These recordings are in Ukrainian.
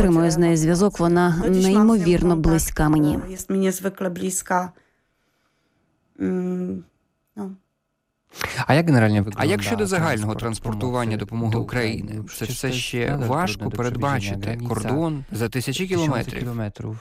підтримую з нею зв'язок, вона неймовірно близька мені. Є мені звикle близька. А як щодо загального транспортування допомоги Україні? Це все ще важко передбачити. Кордон за тисячі кілометрів.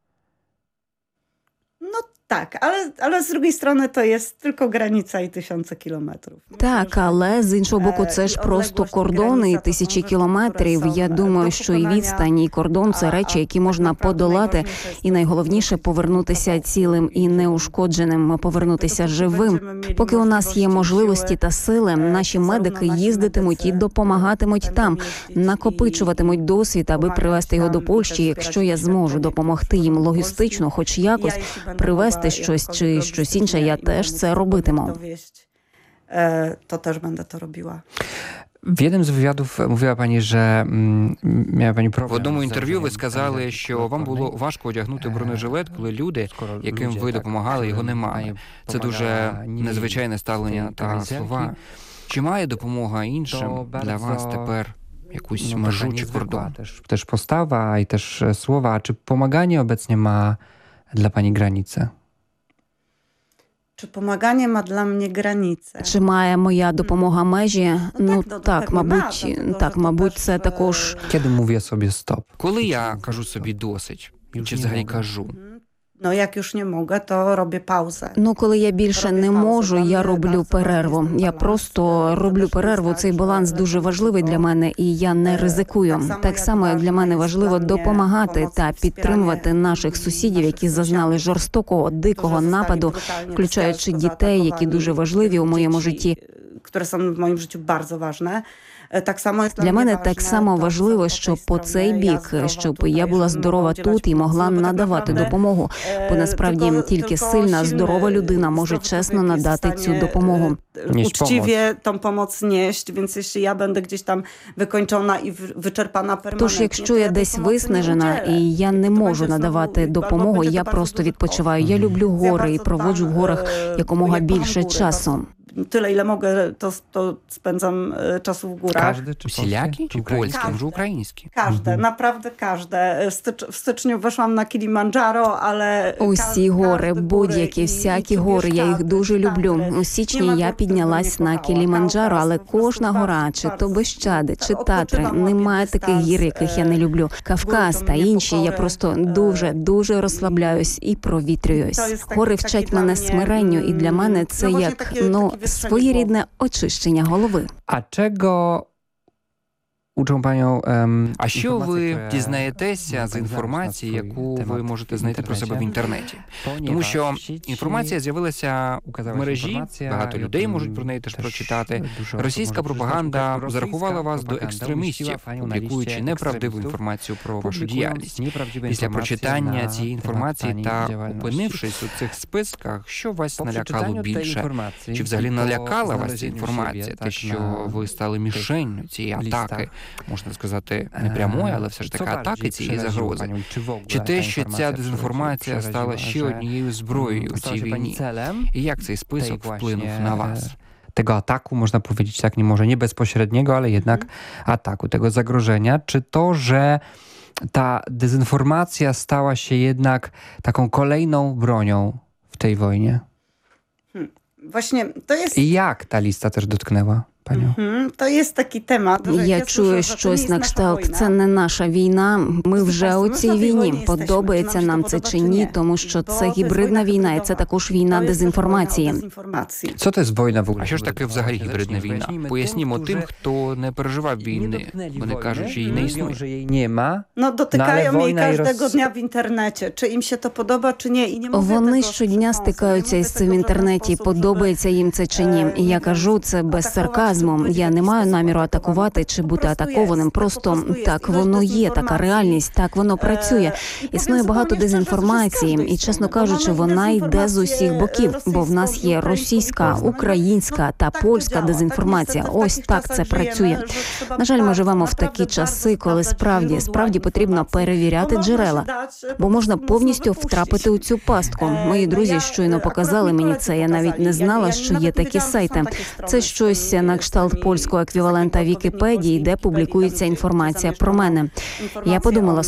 Tak, ale z drugiej strony to jest tylko granica i tysiące kilometrów. Так, але з іншого боку, це ж просто кордони і тисячі кілометрів. Я думаю, що і відстань, і кордон – це речі, які можна подолати. І найголовніше – повернутися цілим і неушкодженим, повернутися живим. Поки у нас є можливості та сили, наші медики їздитимуть і допомагатимуть там, накопичуватимуть досвід, аби привезти його до Польщі, якщо я зможу допомогти їм логістично, хоч якось, привезти щось чи щось інше, я теж це робитиму. To też będę to robiła. W jednym z wywiadów mówiła pani, że miała pani problem. В одному інтерв'ю ви сказали, що вам було важко одягнути бронежилет, коли люди, яким ви допомагали, його немає. Це дуже незвичайне ставлення та слова. Чи має допомога іншим для вас тепер jakąś межу czy korдon? Też postawa i też słowa. Czy pomaganie obecnie ma dla pani granice? Czy pomaganie ma dla mnie granice? Чи має моя допомога межі? Ну так, мабуть, це також... Kiedy mówię sobie stop? Коли я кажу собі досить, чи взагалі кажу? No jak już nie mogę, to robię pauzę. Ну, коли я більше не можу, я роблю перерву. Я просто роблю перерву. Цей баланс дуже важливий для мене, і я не ризикую. Так само, як для мене важливо допомагати та підтримувати наших сусідів, які зазнали жорстокого, дикого нападу, включаючи дітей, які дуже важливі у моєму житті. Które są w moim życiu bardzo ważne. Для мене так само важливо, щоб по цей бік, щоб я була здорова тут і могла надавати допомогу. Бо насправді тільки сильна, здорова людина може чесно надати цю допомогу. Uczciwie tą pomoc nieść, więc jeśli ja będę gdzieś tam wykończona i wyczerpana permanentnie. Тож, якщо я десь виснажена і я не можу надавати допомогу, я просто відпочиваю. Я люблю гори і проводжу в горах якомога більше часу. Tyle, ile mogę, to spędzam czasu w górach. Każdy czy Усілякі? Чи польські, może українські? Każde, naprawdę każde. W styczniu weszłam na Kilimandżaro, ale... Усі гори, будь-які, всякі гори, я їх дуже люблю. У січні я піднялась на Кіліманджаро, але кожна гора, чи то Бещади, чи Татри, немає таких гір, яких я не люблю. Кавказ та інші, я просто дуже розслабляюсь і провітрююсь. Гори вчать мене смиренню, і для мене це як, своєрідне очищення голови. A czego uczą panią А що ви дізнаєтеся з інформації, яку ви можете знайти про себе в інтернеті? Тому що інформація з'явилася в мережі, багато людей можуть про неї теж прочитати. Російська пропаганда зарахувала вас до екстремістів, публікуючи неправдиву інформацію про вашу діяльність. Після прочитання цієї інформації та опинившись у цих списках, що вас налякало більше? Чи взагалі налякала вас ця інформація? Те, що ви стали мішенню цієї атаки? Можна сказати, не прямої, але все ж таки атаки цієї загрози. Чи те, що ця дезінформація стала ще однією зброєю у цій війні? І як цей список вплинув на вас? Tego ataku, można powiedzieć tak, może nie bezpośredniego, ale jednak ataku, tego zagrożenia. Czy to, że ta dezinformacja stała się jednak taką kolejną bronią w tej wojnie? Właśnie to jest... I jak ta lista też dotknęła panią? To jest taki temat. Я чую щось на кшталт. Це не наша війна. Ми вже у цій війні. Подобається нам це чи ні, тому що це гібридна війна, і це також війна дезінформації. Co to jest wojna w ogóle? А що ж таке взагалі гібридна війна? Пояснімо тим, хто не переживав війни. Вони кажуть, що її не існує. Że jej nie ma. No dotykają jej każdego dnia w internecie. Czy im się to podoba, czy nie. I nie mówię Вони tego щодня стикаються із цим в інтернеті, подобається їм це чи ні. І я кажу це без сарказму. Я не маю наміру атакувати чи бути атакованим. Просто так воно є, така реальність, так воно працює. Існує багато дезінформації, і, чесно кажучи, вона йде з усіх боків, бо в нас є російська, українська та польська дезінформація. Ось так це працює. На жаль, ми живемо в такі часи, коли справді потрібно перевіряти джерела, бо можна повністю втрапити у цю пастку. Мої друзі щойно показали мені це, я навіть не знала, що є такі сайти. Це щось на кшталт польського еквівалента Вікіпедії, де публікується інформація про мене. Я подумала